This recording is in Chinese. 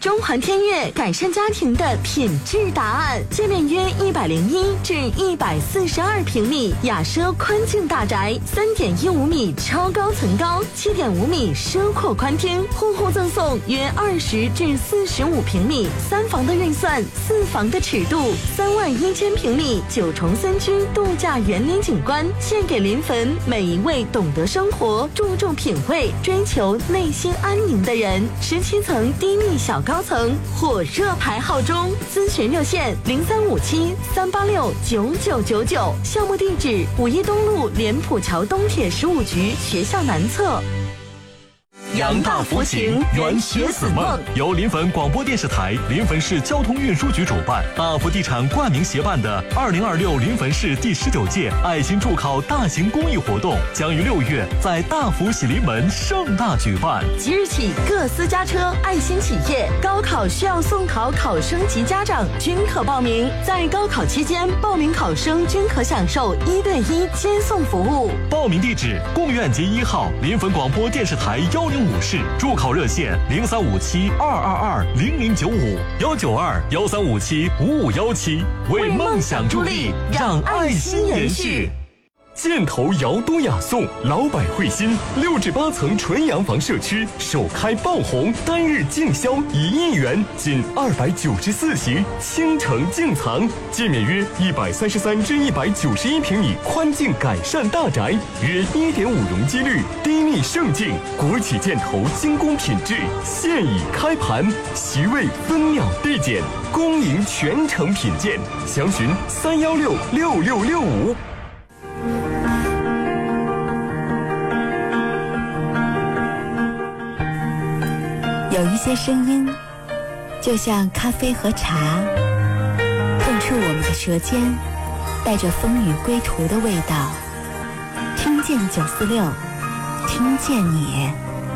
中环天悦改善家庭的品质答案，界面约101至142平米雅奢宽净大宅，3.15米超高层高，7.5米奢阔宽厅，户户赠送约20至45平米3房的预算，4房的尺度，31000平米9重3居度假园林景观，献给临汾每一位懂得生活、注重品味、追求内心安宁的人。17层低密小高层，火热排号中，咨询热线0357-386-9999，项目地址5一东路莲浦桥东铁15局学校南侧。 扬大佛情，圆学子梦，由临汾广播电视台、临汾市交通运输局主办，大福地产冠名协办的2026临汾市第19届爱心助考大型公益活动，将于6月在大福喜临门盛大举办。 即日起，各私家车、爱心企业、高考需要送考考生及家长均可报名。在高考期间，报名考生均可享受1对1接送服务。 报名地址：贡院街1号临汾广播电视台105室，助考热线0357-222-0095，192-1357-5517，为梦想助力，让爱心延续。箭头瑶都雅颂，老百惠心，6至8层纯洋房社区首开爆红，单日净销1亿元，仅294席，倾城净藏，界面约133至191平米宽净改善大宅，约1.5容积率，低密盛净，国企箭头精工品质，现已开盘，席位分秒递减，恭迎全程品鉴，详询3166665。 有一些声音就像咖啡和茶，碰触我们的舌尖，带着风雨归途的味道。听见946，听见你。